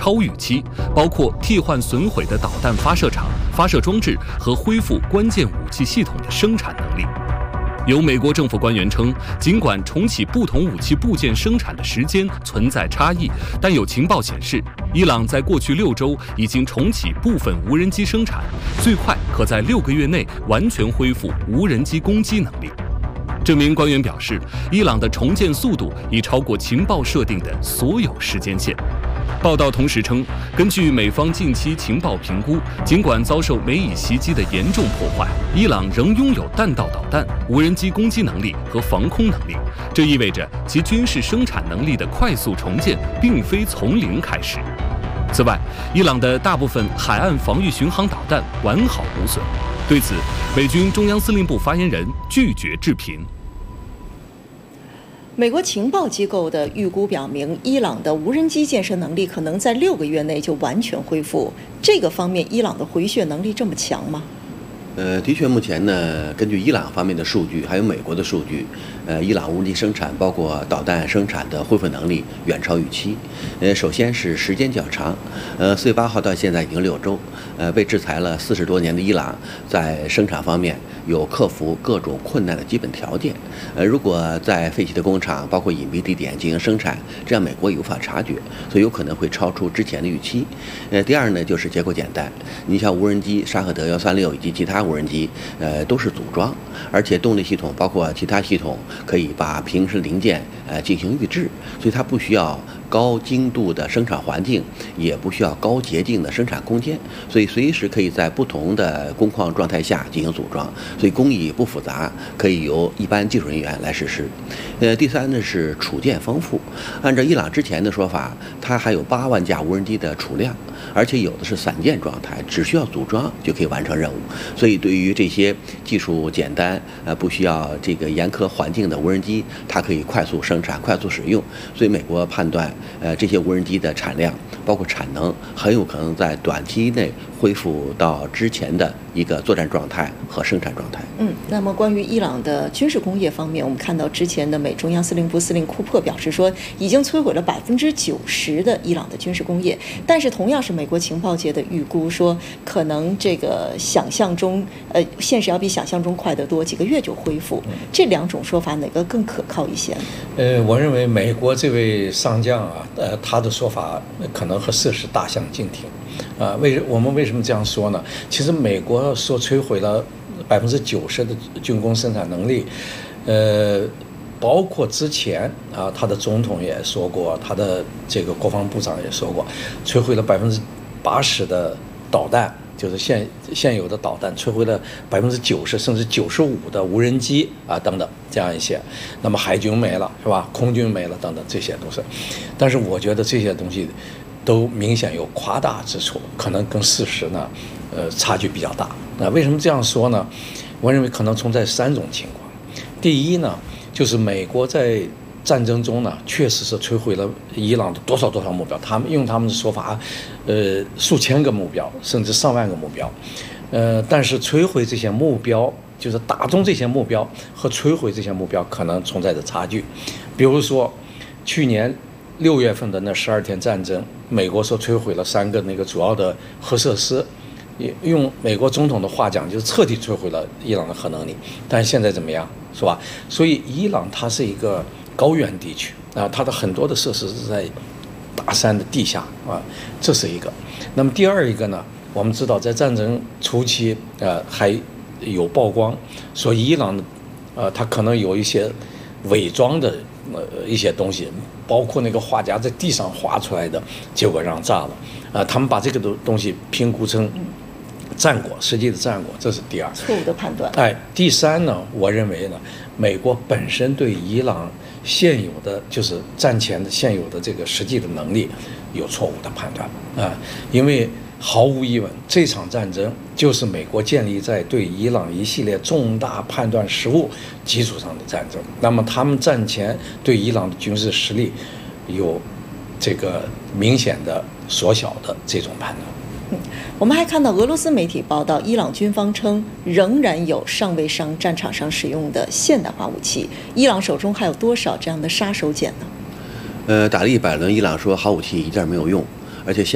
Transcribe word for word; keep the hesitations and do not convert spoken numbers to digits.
超预期，包括替换损毁的导弹发射场、发射装置和恢复关键武器系统的生产能力。有美国政府官员称，尽管重启不同武器部件生产的时间存在差异，但有情报显示，伊朗在过去六周已经重启部分无人机生产，最快可在六个月内完全恢复无人机攻击能力。这名官员表示，伊朗的重建速度已超过情报设定的所有时间线。报道同时称，根据美方近期情报评估，尽管遭受美以袭击的严重破坏，伊朗仍拥有弹道导弹、无人机攻击能力和防空能力。这意味着其军事生产能力的快速重建并非从零开始。此外，伊朗的大部分海岸防御巡航导弹完好无损。对此，美军中央司令部发言人拒绝置评。 美国情报机构的预估表明，伊朗的无人机建设能力可能在六个月内就完全恢复。这个方面，伊朗的回血能力这么强吗？ 呃，的确，目前呢，根据伊朗方面的数据，还有美国的数据，呃，伊朗无人机生产，包括导弹生产的恢复能力远超预期。呃，首先是时间较长，呃，四月八号到现在已经六周，呃，被制裁了四十多年的伊朗，在生产方面有克服各种困难的基本条件。呃，如果在废弃的工厂，包括隐蔽地点进行生产，这样美国也无法察觉，所以有可能会超出之前的预期。呃，第二呢，就是结构简单，你像无人机沙赫德幺三六以及其他无人机，呃，都是组装，而且动力系统包括其他系统可以把平时零件呃进行预制，所以它不需要高精度的生产环境，也不需要高洁净的生产空间，所以随时可以在不同的工况状态下进行组装，所以工艺不复杂，可以由一般技术人员来实施。呃，第三呢是储件丰富，按照伊朗之前的说法，它还有八万架无人机的储量，而且有的是散件状态，只需要组装就可以完成任务。所以对于这些技术简单、呃不需要这个严苛环境的无人机，它可以快速生产、快速使用。所以美国判断，呃这些无人机的产量包括产能，很有可能在短期内恢复到之前的一个作战状态和生产状态。 嗯，那么关于伊朗的军事工业方面，我们看到之前的美中央司令部司令库珀表示说，已经摧毁了百分之九十的伊朗的军事工业。但是同样是美国情报界的预估说，可能这个想象中，呃，现实要比想象中快得多，几个月就恢复。这两种说法哪个更可靠一些呢？ 呃，我认为美国这位上将啊，呃，他的说法可能和事实大相径庭。啊，为我们为什么这样说呢？其实美国说摧毁了百分之九十的军工生产能力，呃，包括之前啊，他的总统也说过，他的这个国防部长也说过，摧毁了百分之八十的导弹，就是现现有的导弹，摧毁了百分之九十甚至九十五的无人机啊等等这样一些。那么海军没了是吧？空军没了等等，这些都是。但是我觉得这些东西都明显有夸大之处，可能跟事实呢，呃，差距比较大。那为什么这样说呢？我认为可能存在三种情况。第一呢，就是美国在战争中呢，确实是摧毁了伊朗的多少多少目标，他们用他们的说法，呃，数千个目标，甚至上万个目标。呃，但是摧毁这些目标，就是打中这些目标和摧毁这些目标，可能存在着差距。比如说，去年六月份的那十二天战争，美国说摧毁了三个那个主要的核设施，用美国总统的话讲，就是彻底摧毁了伊朗的核能力。但是现在怎么样，是吧？所以伊朗它是一个高原地区啊，它的很多的设施是在大山的地下啊，这是一个。那么第二一个呢，我们知道在战争初期，呃，还有曝光说伊朗，呃，它可能有一些伪装的。呃，一些东西，包括那个画家在地上画出来的，结果让炸了。啊、呃，他们把这个东东西评估成战果，实际的战果，这是第二。 错误的判断。 哎，第三呢，我认为呢，美国本身对伊朗现有的就是战前的现有的这个实际的能力有错误的判断啊、呃，因为毫无疑问，这场战争就是美国建立在对伊朗一系列重大判断失误基础上的战争。那么他们战前对伊朗的军事实力有这个明显的缩小的这种判断。 嗯，我们还看到俄罗斯媒体报道，伊朗军方称仍然有尚未上战场上使用的现代化武器。伊朗手中还有多少这样的杀手锏呢？ 呃，打了一百轮，伊朗说好武器一件没有用，而且下